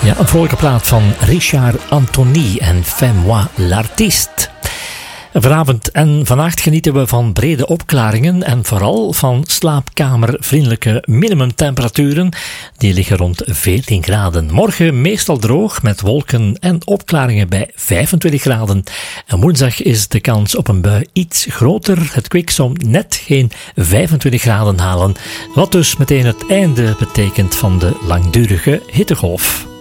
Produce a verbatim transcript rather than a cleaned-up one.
Ja, een vrolijke plaat van Richard Anthony en Fais-moi l'artiste. Vanavond en vannacht genieten we van brede opklaringen en vooral van slaapkamervriendelijke minimumtemperaturen. Die liggen rond veertien graden. Morgen meestal droog met wolken en opklaringen bij vijfentwintig graden. En woensdag is de kans op een bui iets groter. Het kwik zal net geen vijfentwintig graden halen. Wat dus meteen het einde betekent van de langdurige hittegolf.